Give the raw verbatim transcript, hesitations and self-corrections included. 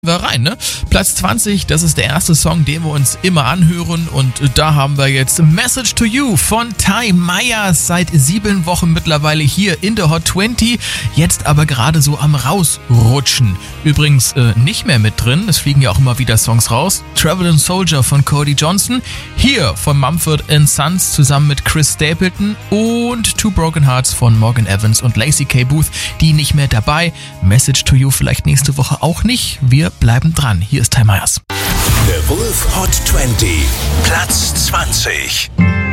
wir rein, ne? Platz zwanzig, das ist der erste Song, den wir uns immer anhören und da haben wir jetzt Message to You von Ty Myers, seit sieben Wochen mittlerweile hier in der Hot zwanzig, jetzt aber gerade so am rausrutschen. Übrigens äh, nicht mehr mit drin, es fliegen ja auch immer wieder Songs raus. Traveling Soldier von Cody Johnson, hier von Mumford and Sons zusammen mit Chris Stapleton und Two Broken Hearts von Morgan Evans und Lacey K. Booth, die nicht mehr dabei. Message to You vielleicht nächste Woche auch nicht. Wir bleiben dran. Hier ist Ty Myers. The Wolf Hot zwanzig, Platz zwanzig.